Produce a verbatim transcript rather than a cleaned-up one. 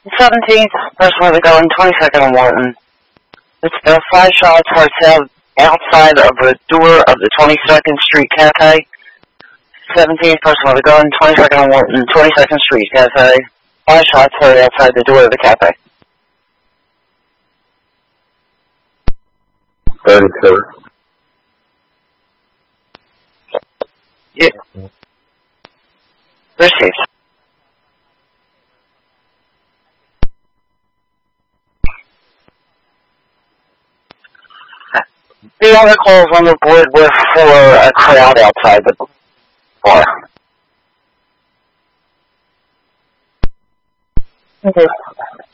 seventeenth, first where they go in twenty-second and Walton. It's the five shots for sale outside of the door of the twenty-second Street Cafe. seventeenth, first where they go in twenty-second and Walton, twenty-second Street Cafe. Five shots for outside the door of the cafe. thirty-two. Yeah. Received. The other calls on the board were for a crowd outside the bar. Okay.